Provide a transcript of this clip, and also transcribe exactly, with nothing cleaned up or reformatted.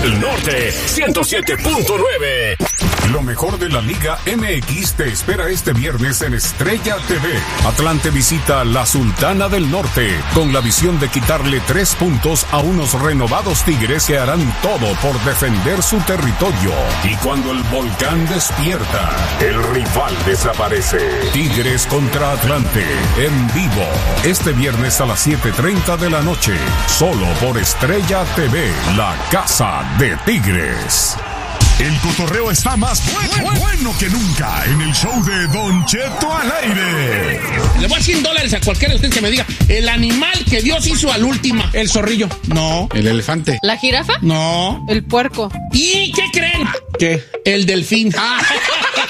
del Norte, ciento siete punto nueve. Lo mejor de la Liga M X te espera este viernes en Estrella T V. Atlante visita la Sultana del Norte con la visión de quitarle tres puntos a unos renovados Tigres que harán todo por defender su territorio. Y cuando el volcán despierta, el rival desaparece. Tigres contra Atlante en vivo este viernes a las siete treinta de la noche, solo por Estrella T V, la casa de Tigres. El cotorreo está más bueno, bueno que nunca en el show de Don Cheto al aire. Le voy a cien dólares a cualquiera de ustedes que me diga el animal que Dios hizo al última. El zorrillo. No. El elefante. ¿La jirafa? No. El puerco. ¿Y qué creen? ¿Qué? El delfín. Ah.